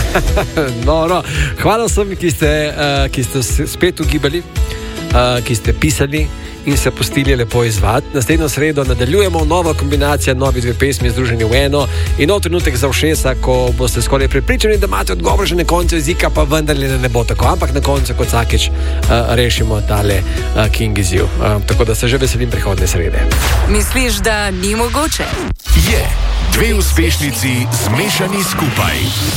No. Hvala vsem, ki ste spet ugibali, ki ste pisali in se pustili lepo izvati. Naslednjo sredo nadaljujemo, nova kombinacija, novi dve pesmi združeni v eno in nov trenutek za ušesa, ko boste skoraj prepričani, da imate odgovor že na koncu jezika, pa vendarle ne bo tako, ampak na koncu kot vsakič rešimo tale King izziv. Tako da se že veselim prihodne srede. Misliš, da ni mogoče? Je. Dve uspešnici zmešani skupaj.